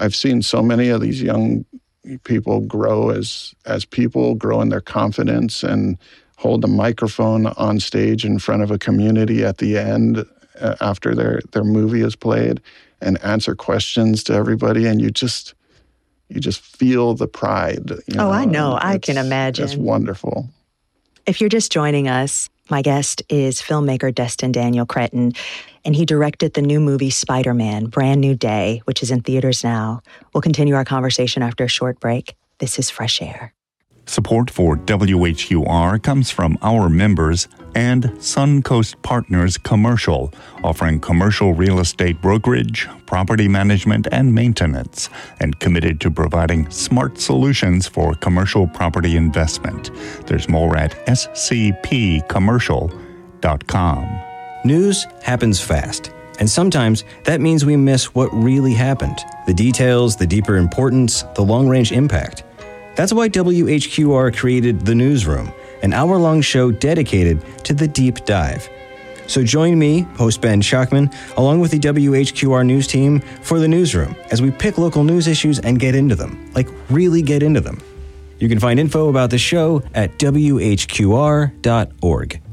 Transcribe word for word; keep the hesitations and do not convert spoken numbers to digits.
I've seen so many of these young people grow as as people, grow in their confidence, and hold a microphone on stage in front of a community at the end uh, after their, their movie is played, and answer questions to everybody, and you just you just feel the pride. You know? Oh, I know. I can imagine. It's wonderful. If you're just joining us, my guest is filmmaker Destin Daniel Cretton, and he directed the new movie Spider-Man, Brand New Day, which is in theaters now. We'll continue our conversation after a short break. This is Fresh Air. Support for W H Q R comes from our members and Suncoast Partners Commercial, offering commercial real estate brokerage, property management, and maintenance, and committed to providing smart solutions for commercial property investment. There's more at s c p commercial dot com. News happens fast, and sometimes that means we miss what really happened, the details, the deeper importance, the long-range impact. That's why W H Q R created The Newsroom, an hour-long show dedicated to the deep dive. So join me, host Ben Schachtman, along with the W H Q R news team for The Newsroom as we pick local news issues and get into them, like really get into them. You can find info about the show at w h q r dot org.